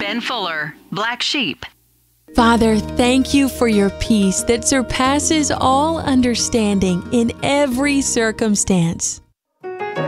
Ben Fuller, Black Sheep. Father, thank you for your peace that surpasses all understanding in every circumstance.